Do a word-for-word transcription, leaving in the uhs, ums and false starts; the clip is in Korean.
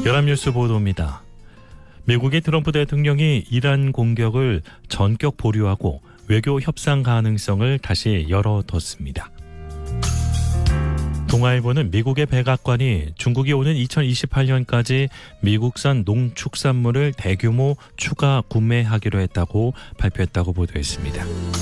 연합뉴스 보도입니다. 미국의 트럼프 대통령이 이란 공격을 전격 보류하고 외교 협상 가능성을 다시 열어뒀습니다. 동아일보는 미국의 백악관이 중국이 오는 이천이십팔 년까지 미국산 농축산물을 대규모 추가 구매하기로 했다고 발표했다고 보도했습니다.